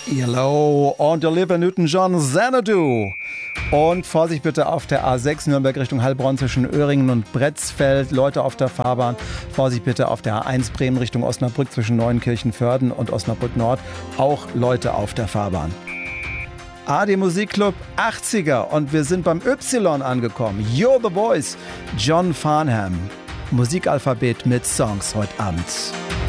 Hello und Olivia Newton-John, Xanadu. Und Vorsicht bitte auf der A6 Nürnberg Richtung Heilbronn zwischen Öhringen und Bretzfeld. Leute auf der Fahrbahn. Vorsicht bitte auf der A1 Bremen Richtung Osnabrück zwischen Neuenkirchen-Vörden und Osnabrück Nord. Auch Leute auf der Fahrbahn. AD Musikclub 80er und wir sind beim Y angekommen. You're the Voice, John Farnham. Musikalphabet mit Songs heute Abend.